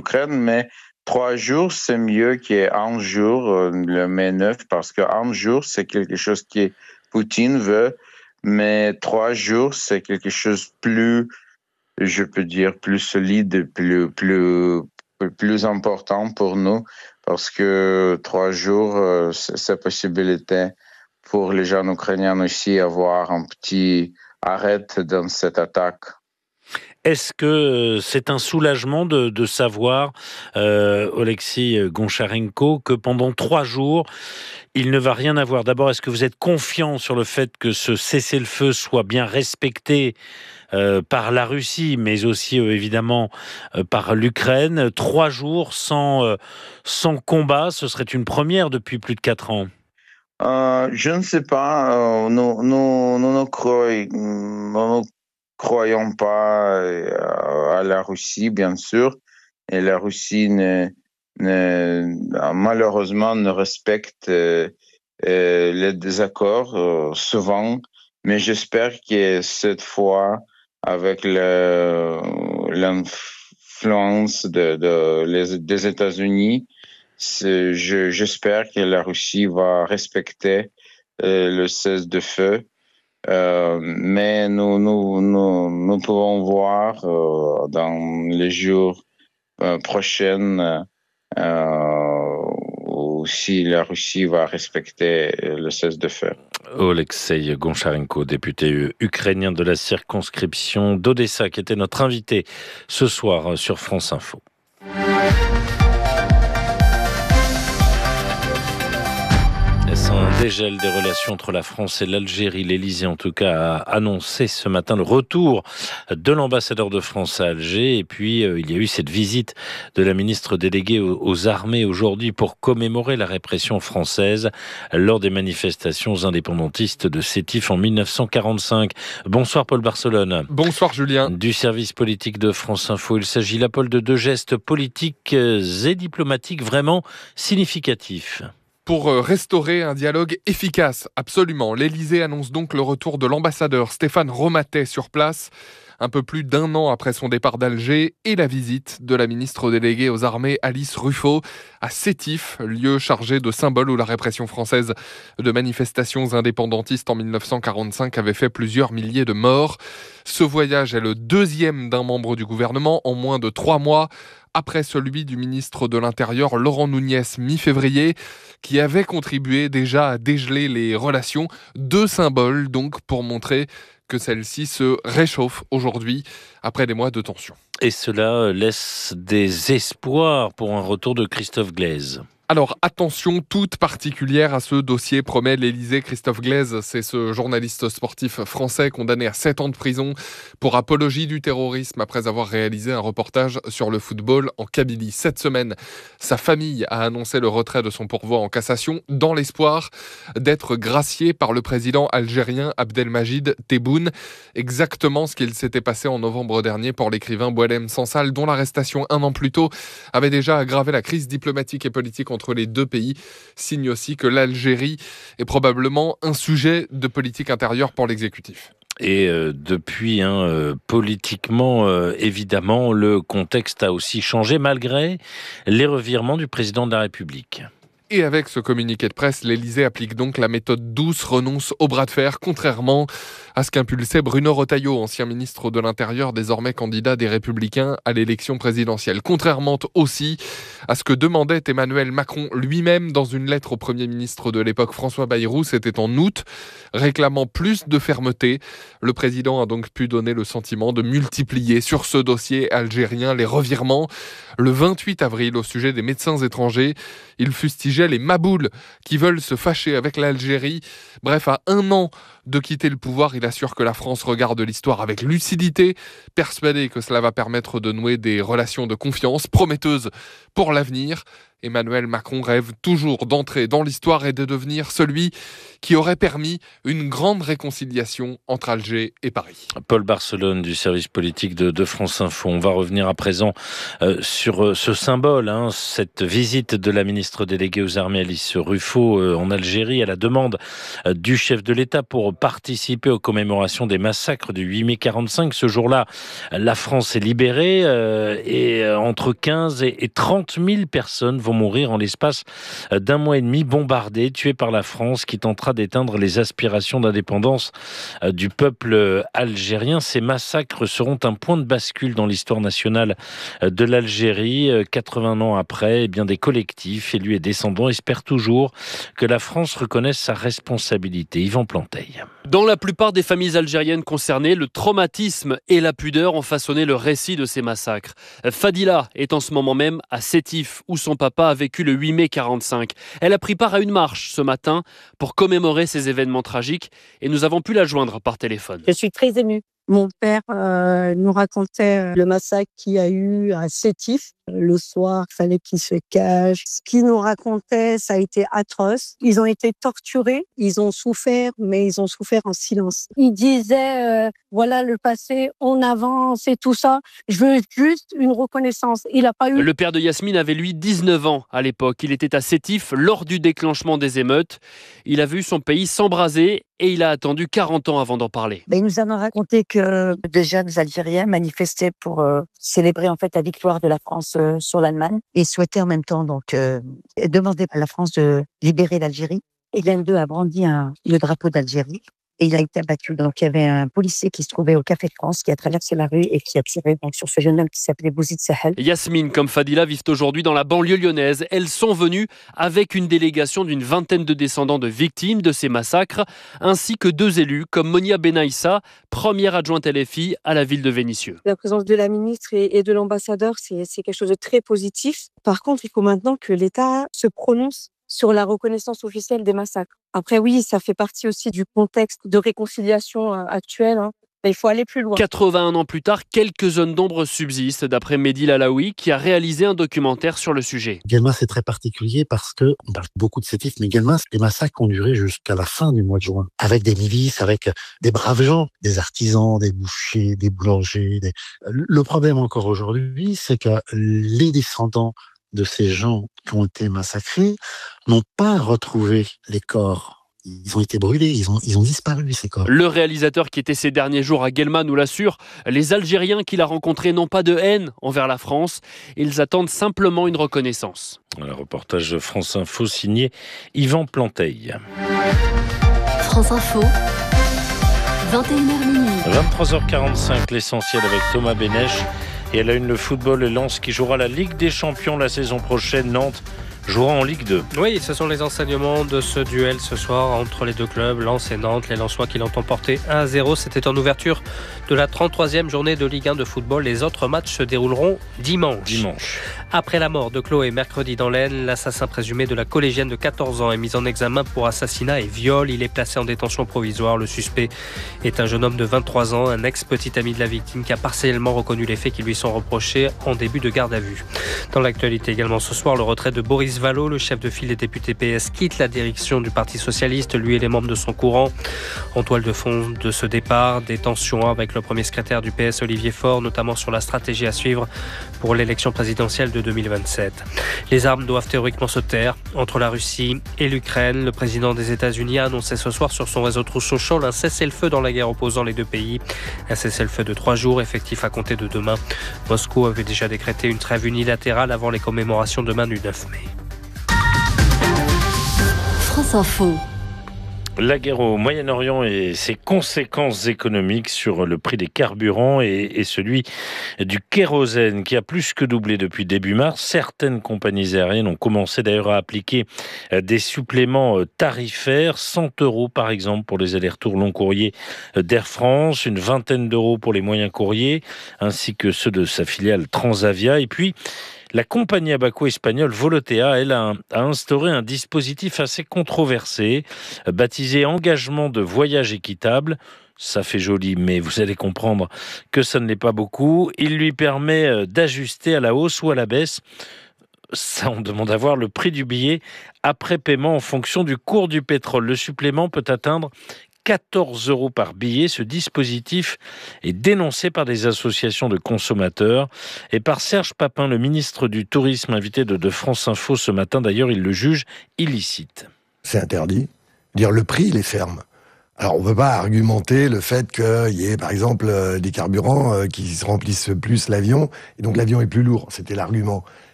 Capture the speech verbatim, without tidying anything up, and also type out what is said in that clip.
Ukraine, mais trois jours, c'est mieux qu'un jour, euh, le mai neuf, parce qu'un jour, c'est quelque chose que Poutine veut, mais trois jours, c'est quelque chose de plus, je peux dire, plus solide, plus, plus, plus important pour nous, parce que trois jours, euh, c'est la possibilité pour les gens ukrainiens aussi avoir un petit arrêt dans cette attaque. Est-ce que c'est un soulagement de, de savoir, euh, Oleksiy Goncharenko, que pendant trois jours, il ne va rien avoir? D'abord, est-ce que vous êtes confiant sur le fait que ce cessez-le-feu soit bien respecté euh, par la Russie, mais aussi euh, évidemment euh, par l'Ukraine? Trois jours sans, euh, sans combat, ce serait une première depuis plus de quatre ans. Euh, je ne sais pas, euh, nous, nous, nous, ne croyons, nous ne croyons pas euh, à la Russie, bien sûr, et la Russie ne, ne, malheureusement ne respecte euh, euh, les désaccords euh, souvent, mais j'espère que cette fois, avec le, l'influence de, de, les, des États-Unis, c'est, je, j'espère que la Russie va respecter euh, le cessez-le-feu. Euh, mais nous, nous, nous, nous pouvons voir euh, dans les jours euh, prochains euh, si la Russie va respecter le cessez-le-feu. Oleksiy Goncharenko, député ukrainien de la circonscription d'Odessa, qui était notre invité ce soir sur France Info. Un dégel des relations entre la France et l'Algérie. L'Élysée, en tout cas, a annoncé ce matin le retour de l'ambassadeur de France à Alger. Et puis, euh, il y a eu cette visite de la ministre déléguée aux, aux armées aujourd'hui pour commémorer la répression française lors des manifestations indépendantistes de Sétif en mille neuf cent quarante-cinq. Bonsoir Paul Barcelone. Bonsoir Julien. Du service politique de France Info. Il s'agit là, Paul, de deux gestes politiques et diplomatiques vraiment significatifs. Pour restaurer un dialogue efficace, absolument. L'Élysée annonce donc le retour de l'ambassadeur Stéphane Romatet sur place, un peu plus d'un an après son départ d'Alger, et la visite de la ministre déléguée aux armées Alice Ruffo à Sétif, lieu chargé de symboles où la répression française de manifestations indépendantistes en mille neuf cent quarante-cinq avait fait plusieurs milliers de morts. Ce voyage est le deuxième d'un membre du gouvernement en moins de trois mois, après celui du ministre de l'Intérieur Laurent Nunez mi-février, qui avait contribué déjà à dégeler les relations. Deux symboles donc pour montrer que celle-ci se réchauffe aujourd'hui après des mois de tension. Et cela laisse des espoirs pour un retour de Christophe Glaise. Alors attention toute particulière à ce dossier, promet l'Élysée. Christophe Glaise, c'est ce journaliste sportif français condamné à sept ans de prison pour apologie du terrorisme après avoir réalisé un reportage sur le football en Kabylie. Cette semaine, sa famille a annoncé le retrait de son pourvoi en cassation dans l'espoir d'être gracié par le président algérien Abdelmajid Tebboune. Exactement ce qu'il s'était passé en novembre dernier pour l'écrivain Boualem Sansal, dont l'arrestation un an plus tôt avait déjà aggravé la crise diplomatique et politique entre les deux pays, signe aussi que l'Algérie est probablement un sujet de politique intérieure pour l'exécutif. Et euh, depuis, hein, euh, politiquement, euh, évidemment, le contexte a aussi changé malgré les revirements du président de la République. Et avec ce communiqué de presse, l'Élysée applique donc la méthode douce, renonce au bras de fer, contrairement à ce qu'impulsait Bruno Retailleau, ancien ministre de l'Intérieur, désormais candidat des Républicains à l'élection présidentielle. Contrairement aussi à ce que demandait Emmanuel Macron lui-même dans une lettre au Premier ministre de l'époque, François Bayrou, c'était en août, réclamant plus de fermeté. Le président a donc pu donner le sentiment de multiplier sur ce dossier algérien les revirements. Le vingt-huit avril, au sujet des médecins étrangers, il fustigeait les maboules qui veulent se fâcher avec l'Algérie. Bref, à un an de quitter le pouvoir, il assure que la France regarde l'histoire avec lucidité, persuadé que cela va permettre de nouer des relations de confiance prometteuses pour l'avenir. Emmanuel Macron rêve toujours d'entrer dans l'histoire et de devenir celui qui aurait permis une grande réconciliation entre Alger et Paris. Paul Barcelone du service politique de, de France Info. On va revenir à présent euh, sur euh, ce symbole, hein, cette visite de la ministre déléguée aux armées Alice Ruffo euh, en Algérie à la demande euh, du chef de l'État pour participé aux commémorations des massacres du huit mai quarante-cinq. Ce jour-là, la France est libérée euh, et euh, entre quinze et, et trente mille personnes vont mourir en l'espace d'un mois et demi, bombardées, tuées par la France qui tentera d'éteindre les aspirations d'indépendance euh, du peuple algérien. Ces massacres seront un point de bascule dans l'histoire nationale de l'Algérie. quatre-vingts ans après, eh bien, des collectifs élus et descendants espèrent toujours que la France reconnaisse sa responsabilité. Yvan Planteil. Dans la plupart des familles algériennes concernées, le traumatisme et la pudeur ont façonné le récit de ces massacres. Fadila est en ce moment même à Sétif, où son papa a vécu le huit mai quarante-cinq. Elle a pris part à une marche ce matin pour commémorer ces événements tragiques et nous avons pu la joindre par téléphone. Je suis très émue. Mon père euh, nous racontait le massacre qu'il y a eu à Sétif. Le soir, il fallait qu'il se cache. Ce qu'il nous racontait, ça a été atroce. Ils ont été torturés, ils ont souffert, mais ils ont souffert en silence. Il disait, euh, voilà le passé, on avance et tout ça. Je veux juste une reconnaissance. Il n'a pas eu... Le père de Yasmine avait lui dix-neuf ans à l'époque. Il était à Sétif lors du déclenchement des émeutes. Il a vu son pays s'embraser et il a attendu quarante ans avant d'en parler. Ben, il nous a raconté que de jeunes Algériens manifestaient pour euh, célébrer en fait la victoire de la France euh, sur l'Allemagne et souhaitaient en même temps donc euh, demander à la France de libérer l'Algérie. Et l'un d'eux a brandi un, le drapeau d'Algérie. Et il a été abattu. Donc, il y avait un policier qui se trouvait au Café de France, qui a traversé la rue et qui a tiré donc, sur ce jeune homme qui s'appelait Bouzid Sahel. Yasmine comme Fadila vivent aujourd'hui dans la banlieue lyonnaise. Elles sont venues avec une délégation d'une vingtaine de descendants de victimes de ces massacres, ainsi que deux élus comme Monia Benaïssa, première adjointe L F I à la ville de Vénissieux. La présence de la ministre et de l'ambassadeur, c'est, c'est quelque chose de très positif. Par contre, il faut maintenant que l'État se prononce sur la reconnaissance officielle des massacres. Après, oui, ça fait partie aussi du contexte de réconciliation actuel. Hein. Mais il faut aller plus loin. quatre-vingt-un ans plus tard, quelques zones d'ombre subsistent, d'après Mehdi Lalaoui, qui a réalisé un documentaire sur le sujet. Guelmas, c'est très particulier parce que on parle beaucoup de Sétif, mais Guelmas, les massacres ont duré jusqu'à la fin du mois de juin, avec des milices, avec des braves gens, des artisans, des bouchers, des boulangers. Des... Le problème encore aujourd'hui, c'est que les descendants de ces gens qui ont été massacrés n'ont pas retrouvé les corps. Ils ont été brûlés, ils ont, ils ont disparu, ces corps. Le réalisateur qui était ces derniers jours à Guelmas nous l'assure, les Algériens qu'il a rencontrés n'ont pas de haine envers la France, ils attendent simplement une reconnaissance. Un reportage de France Info signé Yvan Planteil. France Info, vingt et une heures minuit. vingt-trois heures quarante-cinq, l'essentiel avec Thomas Bénèche. Et à la une, le football, Lens qui jouera la Ligue des Champions la saison prochaine. Nantes jouera en Ligue deux. Oui, ce sont les enseignements de ce duel ce soir entre les deux clubs, Lens et Nantes. Les Lensois qui l'ont emporté un à zéro. C'était en ouverture de la trente-troisième journée de Ligue un de football. Les autres matchs se dérouleront dimanche. Dimanche. Après la mort de Chloé mercredi dans l'Aisne, l'assassin présumé de la collégienne de quatorze ans est mis en examen pour assassinat et viol. Il est placé en détention provisoire. Le suspect est un jeune homme de vingt-trois ans, un ex-petit ami de la victime qui a partiellement reconnu les faits qui lui sont reprochés en début de garde à vue. Dans l'actualité également ce soir, le retrait de Boris Vallaud, le chef de file des députés P S, quitte la direction du Parti Socialiste, lui et les membres de son courant. En toile de fond de ce départ, des tensions avec le premier secrétaire du P S, Olivier Faure, notamment sur la stratégie à suivre pour l'élection présidentielle de deux mille vingt-sept. Les armes doivent théoriquement se taire entre la Russie et l'Ukraine. Le président des États-Unis a annoncé ce soir sur son réseau Truth Social un cessez-le-feu dans la guerre opposant les deux pays. Un cessez-le-feu de trois jours, effectif à compter de demain. Moscou avait déjà décrété une trêve unilatérale avant les commémorations demain du neuf mai. France Info. La guerre au Moyen-Orient et ses conséquences économiques sur le prix des carburants et, et celui du kérosène qui a plus que doublé depuis début mars. Certaines compagnies aériennes ont commencé d'ailleurs à appliquer des suppléments tarifaires, cent euros par exemple pour les allers-retours long courriers d'Air France, une vingtaine d'euros pour les moyens courriers ainsi que ceux de sa filiale Transavia. Et puis la compagnie à bas coût espagnole Volotea, elle, a, a instauré un dispositif assez controversé, baptisé engagement de voyage équitable. Ça fait joli, mais vous allez comprendre que ça ne l'est pas beaucoup. Il lui permet d'ajuster à la hausse ou à la baisse. Ça, on demande à voir le prix du billet après paiement en fonction du cours du pétrole. Le supplément peut atteindre quatorze euros par billet. Ce dispositif est dénoncé par des associations de consommateurs et par Serge Papin, le ministre du Tourisme, invité de, de France Info ce matin. D'ailleurs, il le juge illicite. C'est interdit. Dire le prix, il est ferme. Alors, on peut pas argumenter le fait qu'il y ait, par exemple, euh, des carburants euh, qui se remplissent plus l'avion, et donc l'avion est plus lourd. C'était l'argument.